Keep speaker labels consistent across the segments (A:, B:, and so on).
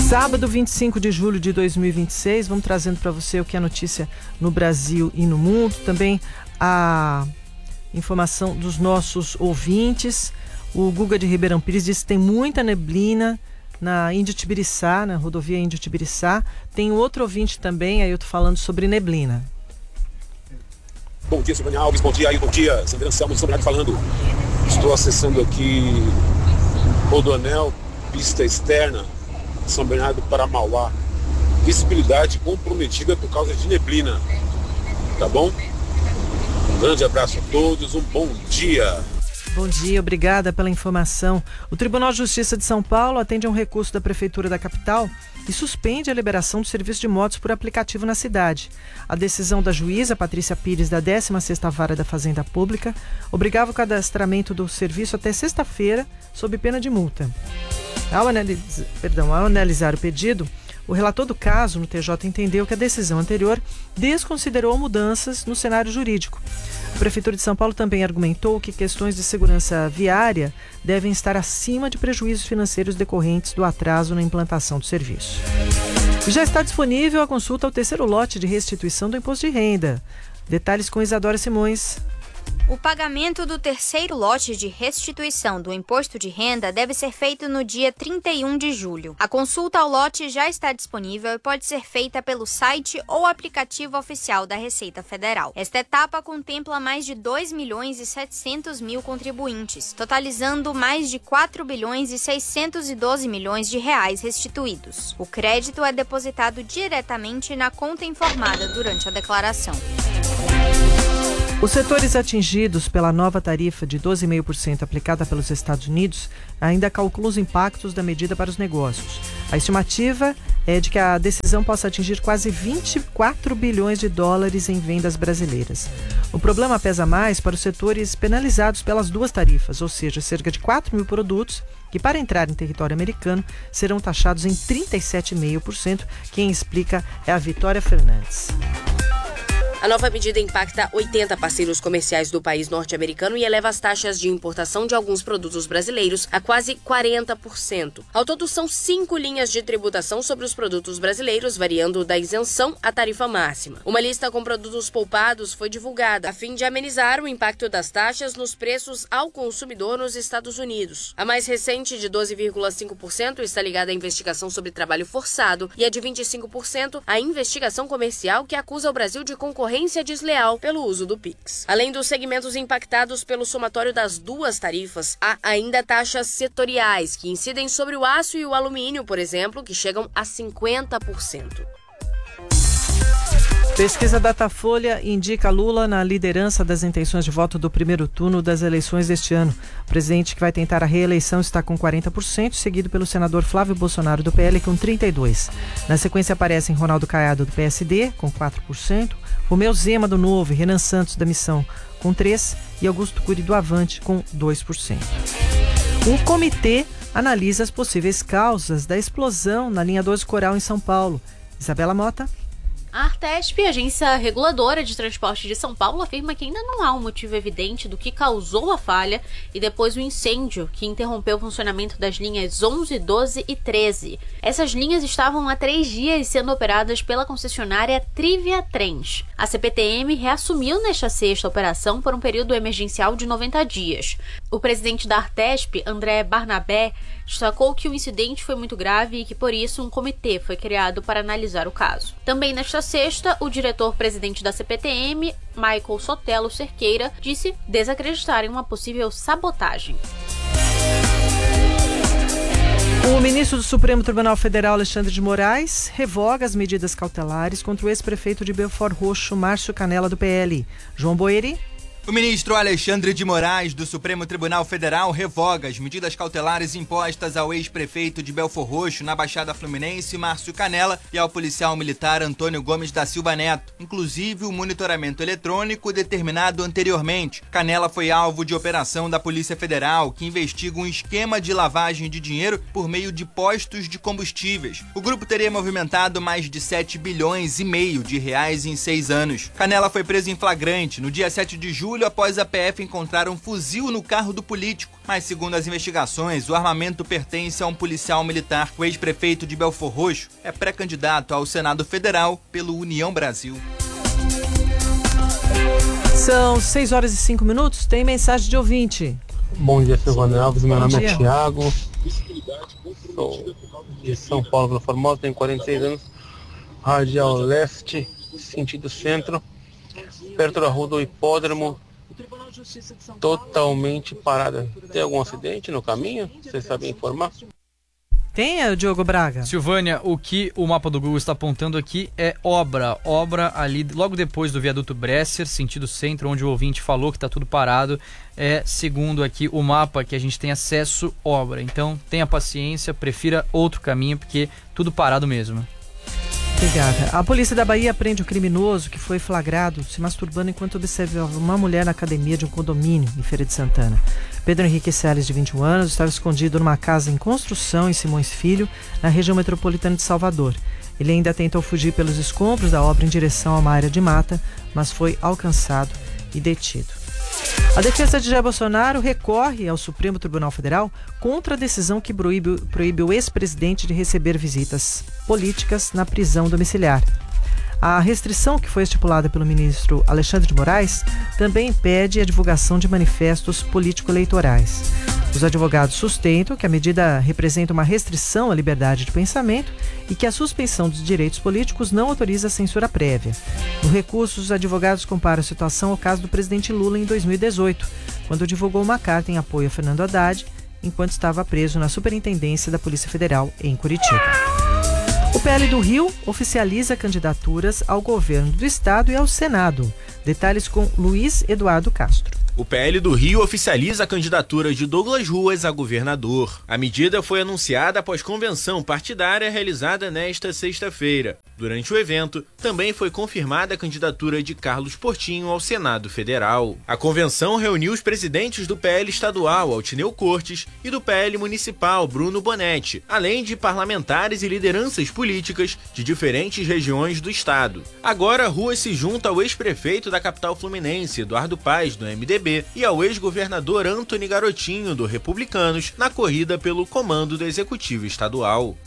A: Sábado, 25 de julho de 2026, vamos trazendo para você o que é notícia no Brasil e no mundo. Também a informação dos nossos ouvintes. O Guga de Ribeirão Pires disse que tem muita neblina na Índio-Tibiriçá, na rodovia Índio-Tibiriçá. Tem outro ouvinte também, aí eu tô falando sobre neblina.
B: Bom dia, Silvânia Alves, bom dia, bom dia, Sandra Anselmo de São Bernardo falando. Estou acessando aqui Rodoanel, pista externa, São Bernardo para Mauá. Visibilidade comprometida por causa de neblina. Tá bom? Um grande abraço a todos, um bom dia.
A: Bom dia, obrigada pela informação. O Tribunal de Justiça de São Paulo atende a um recurso da Prefeitura da capital e suspende a liberação do serviço de motos por aplicativo na cidade. A decisão da juíza Patrícia Pires, da 16ª Vara da Fazenda Pública, obrigava o cadastramento do serviço até sexta-feira, sob pena de multa. Ao analisar o pedido, o relator do caso no TJ entendeu que a decisão anterior desconsiderou mudanças no cenário jurídico. A Prefeitura de São Paulo também argumentou que questões de segurança viária devem estar acima de prejuízos financeiros decorrentes do atraso na implantação do serviço. Já está disponível a consulta ao terceiro lote de restituição do imposto de renda. Detalhes com Isadora Simões.
C: O pagamento do terceiro lote de restituição do imposto de renda deve ser feito no dia 31 de julho. A consulta ao lote já está disponível e pode ser feita pelo site ou aplicativo oficial da Receita Federal. Esta etapa contempla mais de 2.700.000 contribuintes, totalizando mais de 4.612 bilhões de reais restituídos. O crédito é depositado diretamente na conta informada durante a declaração.
A: Os setores atingidos pela nova tarifa de 12,5% aplicada pelos Estados Unidos ainda calculam os impactos da medida para os negócios. A estimativa é de que a decisão possa atingir quase 24 bilhões de dólares em vendas brasileiras. O problema pesa mais para os setores penalizados pelas duas tarifas, ou seja, cerca de 4 mil produtos que, para entrar em território americano, serão taxados em 37,5%. Quem explica é a Vitória Fernandes.
D: A nova medida impacta 80 parceiros comerciais do país norte-americano e eleva as taxas de importação de alguns produtos brasileiros a quase 40%. Ao todo, são 5 linhas de tributação sobre os produtos brasileiros, variando da isenção à tarifa máxima. Uma lista com produtos poupados foi divulgada, a fim de amenizar o impacto das taxas nos preços ao consumidor nos Estados Unidos. A mais recente, de 12,5%, está ligada à investigação sobre trabalho forçado e a de 25% à investigação comercial que acusa o Brasil de concorrência desleal pelo uso do Pix. Além dos segmentos impactados pelo somatório das duas tarifas, há ainda taxas setoriais que incidem sobre o aço e o alumínio, por exemplo, que chegam a 50%.
A: Pesquisa Datafolha indica Lula na liderança das intenções de voto do primeiro turno das eleições deste ano. O presidente que vai tentar a reeleição está com 40%, seguido pelo senador Flávio Bolsonaro do PL com 32%. Na sequência aparecem Ronaldo Caiado do PSD com 4%, Romeu Zema do Novo e Renan Santos da Missão com 3% e Augusto Cury do Avante com 2%. Um comitê analisa as possíveis causas da explosão na linha 12 Coral em São Paulo. Isabela Mota.
E: A Artesp, agência reguladora de transporte de São Paulo, afirma que ainda não há um motivo evidente do que causou a falha e depois o incêndio que interrompeu o funcionamento das linhas 11, 12 e 13. Essas linhas estavam há 3 dias sendo operadas pela concessionária Trivia Trens. A CPTM reassumiu nesta sexta operação por um período emergencial de 90 dias. O presidente da Artesp, André Barnabé, destacou que o incidente foi muito grave e que, por isso, um comitê foi criado para analisar o caso. Também nesta sexta, o diretor-presidente da CPTM, Michael Sotelo Cerqueira, disse desacreditar em uma possível sabotagem.
A: O ministro do Supremo Tribunal Federal, Alexandre de Moraes, revoga as medidas cautelares contra o ex-prefeito de Belford Roxo, Márcio Canella, do PL. João Boeri.
F: O ministro Alexandre de Moraes, do Supremo Tribunal Federal, revoga as medidas cautelares impostas ao ex-prefeito de Belford Roxo, na Baixada Fluminense, Márcio Canella, e ao policial militar Antônio Gomes da Silva Neto, inclusive o monitoramento eletrônico determinado anteriormente. Canella foi alvo de operação da Polícia Federal, que investiga um esquema de lavagem de dinheiro por meio de postos de combustíveis. O grupo teria movimentado mais de 7,5 bilhões de reais em 6 anos. Canella foi preso em flagrante no dia 7 de julho julho após a PF encontrar um fuzil no carro do político. Mas, segundo as investigações, o armamento pertence a um policial militar. O ex-prefeito de Belfor Roxo é pré-candidato ao Senado Federal pelo União Brasil.
A: São 6h05. Tem mensagem de ouvinte.
G: Bom dia, Silvana Alves. Meu nome
A: dia.
G: é Thiago. Sou de São Paulo, Vila Formosa, tenho 46 anos. Radial Leste, sentido centro, perto da rua do Hipódromo, totalmente parada. Tem algum acidente no caminho? Vocês sabem informar?
A: Tem, Diogo Braga?
H: Silvânia, o que o mapa do Google está apontando aqui é obra ali logo depois do viaduto Bresser, sentido centro, onde o ouvinte falou que está tudo parado. Segundo aqui o mapa que a gente tem acesso, obra. Então tenha paciência, prefira outro caminho, porque tudo parado mesmo.
A: Obrigada. A polícia da Bahia prende um criminoso que foi flagrado se masturbando enquanto observava uma mulher na academia de um condomínio em Feira de Santana. Pedro Henrique Salles, de 21 anos, estava escondido numa casa em construção em Simões Filho, na região metropolitana de Salvador. Ele ainda tentou fugir pelos escombros da obra em direção a uma área de mata, mas foi alcançado e detido. A defesa de Jair Bolsonaro recorre ao Supremo Tribunal Federal contra a decisão que proíbe o ex-presidente de receber visitas políticas na prisão domiciliar. A restrição que foi estipulada pelo ministro Alexandre de Moraes também impede a divulgação de manifestos político-eleitorais. Os advogados sustentam que a medida representa uma restrição à liberdade de pensamento e que a suspensão dos direitos políticos não autoriza a censura prévia. No recurso, os advogados comparam a situação ao caso do presidente Lula em 2018, quando divulgou uma carta em apoio a Fernando Haddad, enquanto estava preso na Superintendência da Polícia Federal em Curitiba. O PL do Rio oficializa candidaturas ao governo do estado e ao Senado. Detalhes com Luiz Eduardo Castro.
I: O PL do Rio oficializa a candidatura de Douglas Ruas a governador. A medida foi anunciada após convenção partidária realizada nesta sexta-feira. Durante o evento, também foi confirmada a candidatura de Carlos Portinho ao Senado Federal. A convenção reuniu os presidentes do PL estadual, Altineu Cortes, e do PL municipal, Bruno Bonetti, além de parlamentares e lideranças políticas de diferentes regiões do estado. Agora, Ruas se junta ao ex-prefeito da capital fluminense, Eduardo Paes, do MDB, e ao ex-governador Antony Garotinho, do Republicanos, na corrida pelo comando do Executivo Estadual.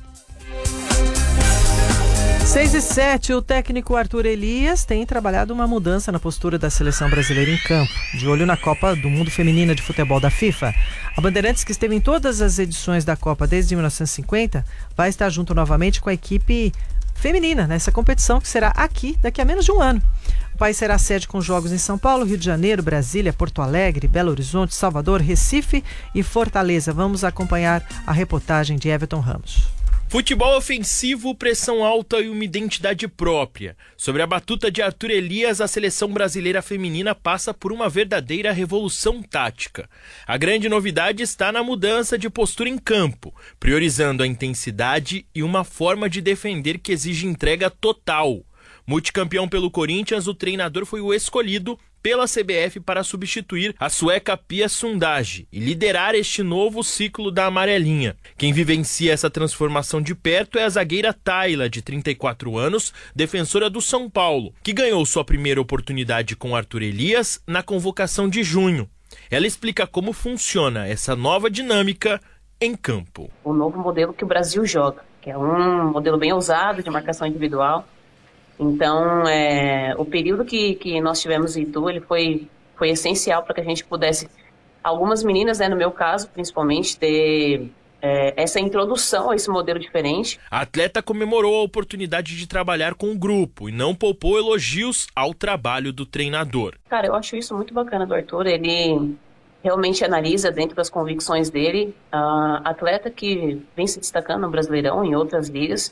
A: 6h07, o técnico Arthur Elias tem trabalhado uma mudança na postura da seleção brasileira em campo. De olho na Copa do Mundo Feminina de Futebol da FIFA, a Bandeirantes, que esteve em todas as edições da Copa desde 1950, vai estar junto novamente com a equipe feminina nessa competição que será aqui daqui a menos de um ano. O país será sede com jogos em São Paulo, Rio de Janeiro, Brasília, Porto Alegre, Belo Horizonte, Salvador, Recife e Fortaleza. Vamos acompanhar a reportagem de Everton Ramos.
J: Futebol ofensivo, pressão alta e uma identidade própria. Sobre a batuta de Arthur Elias, a seleção brasileira feminina passa por uma verdadeira revolução tática. A grande novidade está na mudança de postura em campo, priorizando a intensidade e uma forma de defender que exige entrega total. Multicampeão pelo Corinthians, o treinador foi o escolhido pela CBF para substituir a sueca Pia Sundhage e liderar este novo ciclo da amarelinha. Quem vivencia essa transformação de perto é a zagueira Tayla, de 34 anos, defensora do São Paulo, que ganhou sua primeira oportunidade com Arthur Elias na convocação de junho. Ela explica como funciona essa nova dinâmica em campo.
K: O novo modelo que o Brasil joga, que é um modelo bem ousado de marcação individual. Então, o período que nós tivemos em Itu, ele foi essencial para que a gente pudesse, algumas meninas, no meu caso, principalmente, ter essa introdução a esse modelo diferente.
J: A atleta comemorou a oportunidade de trabalhar com o grupo e não poupou elogios ao trabalho do treinador.
K: Cara, eu acho isso muito bacana do Arthur, ele realmente analisa dentro das convicções dele, a atleta que vem se destacando no Brasileirão, em outras ligas,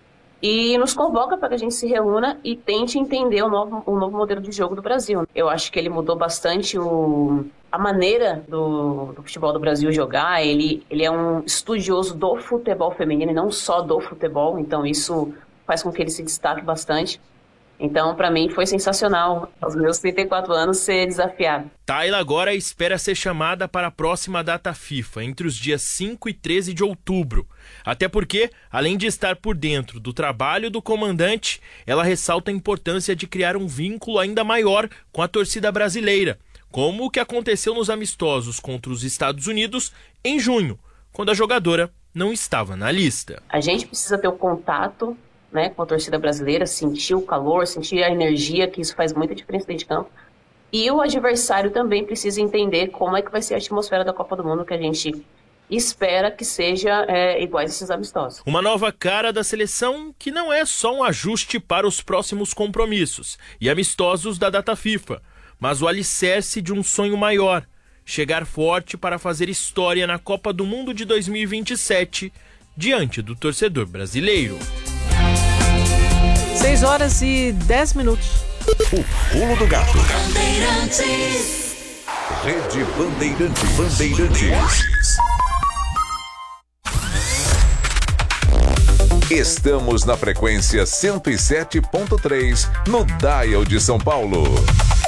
K: e nos convoca para que a gente se reúna e tente entender o novo modelo de jogo do Brasil. Eu acho que ele mudou bastante a maneira do futebol do Brasil jogar. Ele é um estudioso do futebol feminino e não só do futebol, então isso faz com que ele se destaque bastante. Então, para mim, foi sensacional, aos meus 34 anos, ser desafiado.
J: Tayla agora espera ser chamada para a próxima data FIFA, entre os dias 5 e 13 de outubro. Até porque, além de estar por dentro do trabalho do comandante, ela ressalta a importância de criar um vínculo ainda maior com a torcida brasileira, como o que aconteceu nos amistosos contra os Estados Unidos em junho, quando a jogadora não estava na lista.
K: A gente precisa ter o contato, né, com a torcida brasileira, sentir o calor, sentir a energia, que isso faz muita diferença dentro de campo. E o adversário também precisa entender como é que vai ser a atmosfera da Copa do Mundo, que a gente espera que seja igual a esses amistosos.
J: Uma nova cara da seleção que não é só um ajuste para os próximos compromissos e amistosos da data FIFA, mas o alicerce de um sonho maior, chegar forte para fazer história na Copa do Mundo de 2027, diante do torcedor brasileiro.
A: 6 horas e 10 minutos.
L: O Pulo do Gato. Rede Bandeirantes. Estamos na frequência 107.3 no Dial de São Paulo.